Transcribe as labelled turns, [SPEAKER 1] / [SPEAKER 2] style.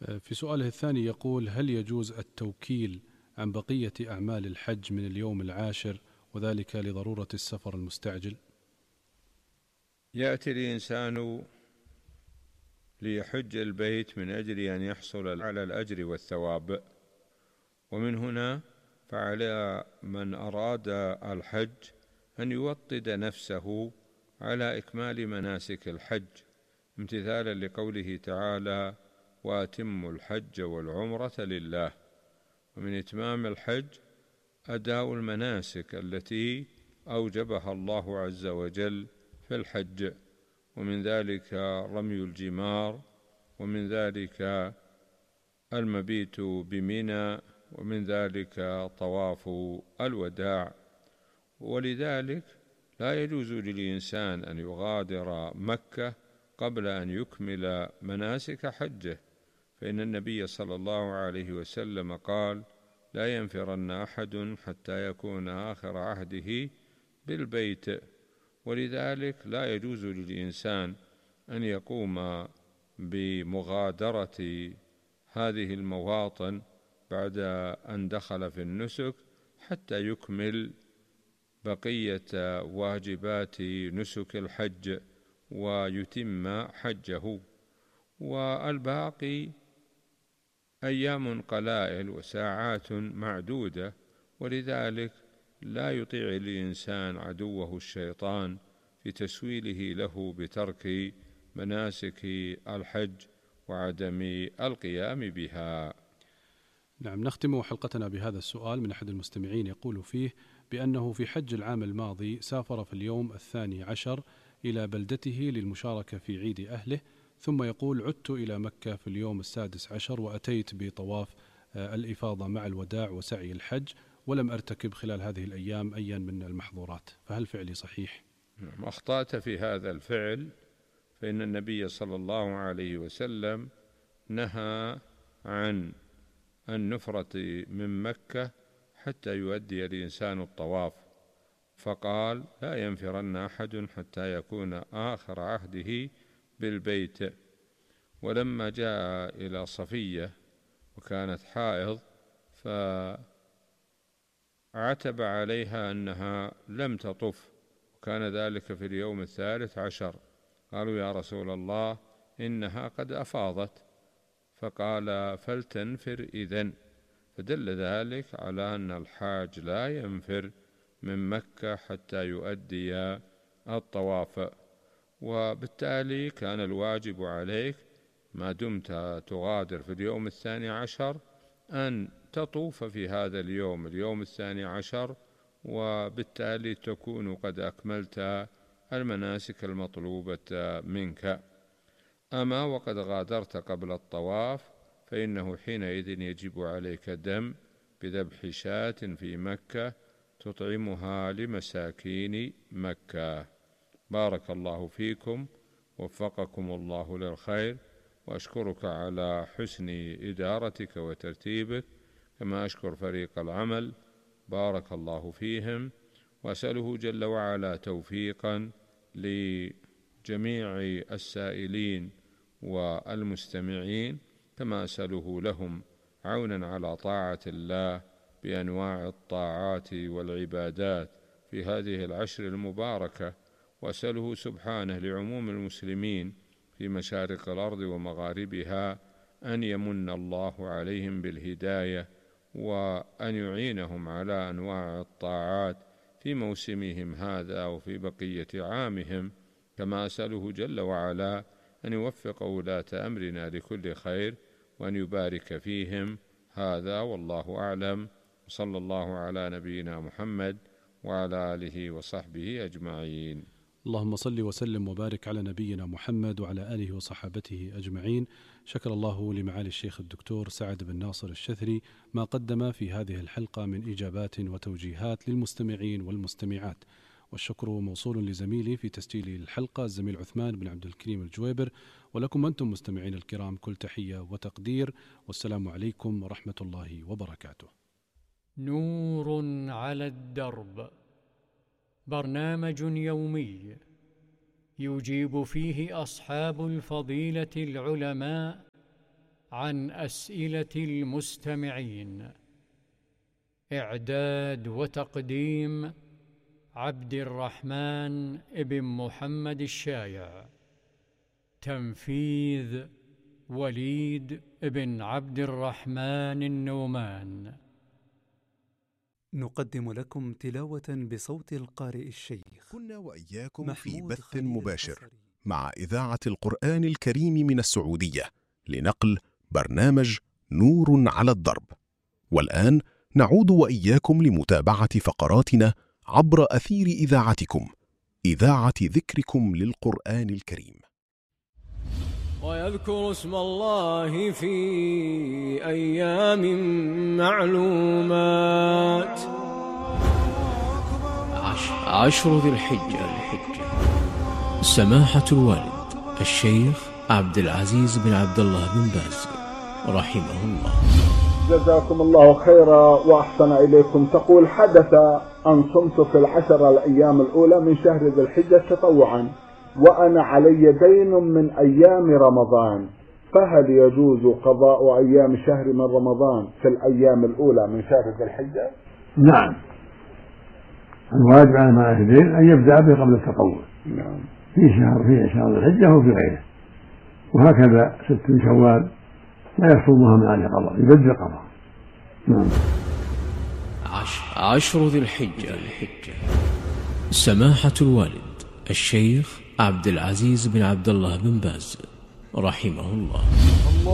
[SPEAKER 1] في سؤاله الثاني يقول: هل يجوز التوكيل عن بقية أعمال الحج من اليوم العاشر، وذلك لضرورة السفر المستعجل؟
[SPEAKER 2] يأتي الإنسان ليحج البيت من أجل أن يحصل على الأجر والثواب، ومن هنا فعلى من أراد الحج أن يوطد نفسه على إكمال مناسك الحج، امتثالا لقوله تعالى: وأتموا الحج والعمرة لله. ومن إتمام الحج أداء المناسك التي أوجبها الله عز وجل في الحج، ومن ذلك رمي الجمار، ومن ذلك المبيت بمنى، ومن ذلك طواف الوداع. ولذلك لا يجوز للإنسان أن يغادر مكة قبل أن يكمل مناسك حجه، فإن النبي صلى الله عليه وسلم قال: لا ينفرن أحد حتى يكون آخر عهده بالبيت. ولذلك لا يجوز للإنسان أن يقوم بمغادرة هذه المواطن بعد أن دخل في النسك حتى يكمل بقية واجبات نسك الحج ويتم حجه. والباقي أيام قلائل وساعات معدودة، ولذلك لا يطيع الإنسان عدوه الشيطان في تسويله له بترك مناسك الحج وعدم القيام بها.
[SPEAKER 1] نعم، نختم حلقتنا بهذا السؤال من أحد المستمعين يقول فيه بأنه في حج العام الماضي سافر في اليوم 12 إلى بلدته للمشاركة في عيد أهله، ثم يقول: عدت إلى مكة في اليوم 16 وأتيت بطواف الإفاضة مع الوداع وسعي الحج، ولم أرتكب خلال هذه الأيام أيا من المحظورات، فهل فعلي صحيح؟
[SPEAKER 2] أخطأت في هذا الفعل، فإن النبي صلى الله عليه وسلم نهى عن النفرة من مكة حتى يؤدي الإنسان الطواف، فقال: لا ينفرن أحد حتى يكون آخر عهده بالبيت. ولما جاء إلى صفية وكانت حائض فعتب عليها أنها لم تطف، وكان ذلك في اليوم 13. قالوا: يا رسول الله، إنها قد أفاضت. فقال: فلتنفر إذن. فدل ذلك على أن الحاج لا ينفر من مكة حتى يؤدي الطواف، وبالتالي كان الواجب عليك ما دمت تغادر في اليوم 12 أن تطوف في هذا اليوم 12، وبالتالي تكون قد أكملت المناسك المطلوبة منك. أما وقد غادرت قبل الطواف فإنه حينئذ يجب عليك دم بذبح شاة في مكة تطعمها لمساكين مكة. بارك الله فيكم، وفقكم الله للخير، وأشكرك على حسن إدارتك وترتيبك، كما أشكر فريق العمل، بارك الله فيهم، وأسأله جل وعلا توفيقا لجميع السائلين والمستمعين، كما أسأله لهم عونا على طاعة الله بأنواع الطاعات والعبادات في هذه العشر المباركة، وأسأله سبحانه لعموم المسلمين في مشارق الأرض ومغاربها أن يمن الله عليهم بالهداية، وأن يعينهم على أنواع الطاعات في موسمهم هذا وفي بقية عامهم، كما أسأله جل وعلا أن يوفق ولاة أمرنا لكل خير وأن يبارك فيهم. هذا والله أعلم، صلى الله على نبينا محمد وعلى آله وصحبه أجمعين.
[SPEAKER 1] اللهم صل وسلم وبارك على نبينا محمد وعلى آله وصحابته أجمعين. شكر الله لمعالي الشيخ الدكتور سعد بن ناصر الشثري ما قدم في هذه الحلقة من إجابات وتوجيهات للمستمعين والمستمعات، والشكر موصول لزميلي في تسجيل الحلقة الزميل عثمان بن عبد الكريم الجويبر، ولكم أنتم مستمعين الكرام كل تحية وتقدير، والسلام عليكم ورحمة الله وبركاته.
[SPEAKER 3] نور على الدرب، برنامج يومي يجيب فيه أصحاب الفضيلة العلماء عن أسئلة المستمعين. إعداد وتقديم عبد الرحمن بن محمد الشايع. تنفيذ وليد بن عبد الرحمن النومان.
[SPEAKER 4] نقدم لكم تلاوة بصوت القارئ الشيخ.
[SPEAKER 5] كنا وإياكم في بث مباشر مع إذاعة القرآن الكريم من السعودية لنقل برنامج نور على الدرب. والآن نعود وإياكم لمتابعة فقراتنا عبر أثير إذاعتكم، إذاعة ذكركم للقرآن الكريم.
[SPEAKER 6] ويذكر اسم الله في أيام معلومات. عشر ذي الحجة. سماحة الوالد الشيخ عبد العزيز بن عبد الله بن باز رحمه الله.
[SPEAKER 7] جزاكم الله خيرا وأحسن إليكم. تقول: حدث أن صمت في العشر الأيام الأولى من شهر ذي الحجة تطوعا، وأنا علي دين من أيام رمضان، فهل يجوز قضاء أيام شهر من رمضان في الأيام الأولى من شهر ذي الحجة؟
[SPEAKER 8] نعم، الواجب على من عليه دين أن يبدأ به قبل التطوع.
[SPEAKER 7] نعم.
[SPEAKER 8] في شهر ذي الحجة وفي غيره، وهكذا 6 شوال لا يصومها من عليه قضاء، يبدأ قضاء. نعم.
[SPEAKER 6] عشر ذي الحجة. سماحة الوالد الشيخ عبد العزيز بن عبد الله بن باز رحمه الله.